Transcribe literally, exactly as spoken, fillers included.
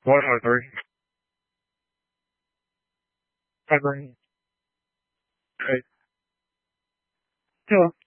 One out of three. Hi, Bernie. Great. Hello.